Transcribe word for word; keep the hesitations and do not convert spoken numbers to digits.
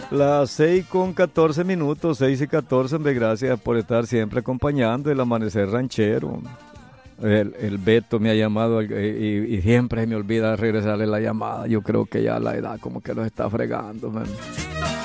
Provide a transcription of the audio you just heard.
Las seis con catorce minutos, seis y catorce, hombre, gracias por estar siempre acompañando el amanecer ranchero. El, el Beto me ha llamado y, y, y siempre me olvida regresarle la llamada. Yo creo que ya la edad como que los está fregando, man.